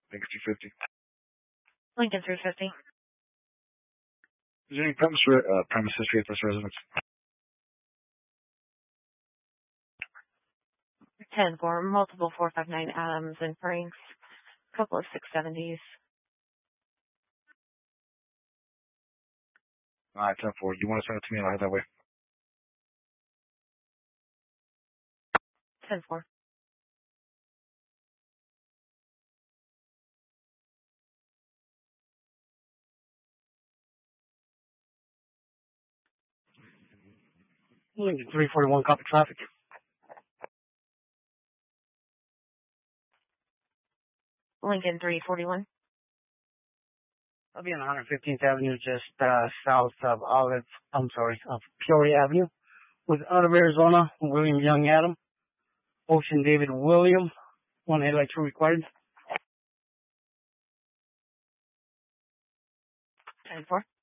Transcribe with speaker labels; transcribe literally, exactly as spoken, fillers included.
Speaker 1: Lincoln three fifty.
Speaker 2: Lincoln three fifty.
Speaker 1: Is there any premise, uh, premise history at this residence?
Speaker 2: ten four, multiple four five nine Adams and Franks, a couple of six seventies.
Speaker 1: Alright, ten four. You want to send it to me and I'll head that way?
Speaker 2: ten four.
Speaker 3: Lincoln three forty-one, copy traffic.
Speaker 2: Lincoln three forty-one.
Speaker 3: I'll be on one fifteenth Avenue, just uh, south of Olive, I'm sorry, of Peoria Avenue, with out of Arizona, William Young Adam, Ocean David William, one headlight two required.
Speaker 2: ten four.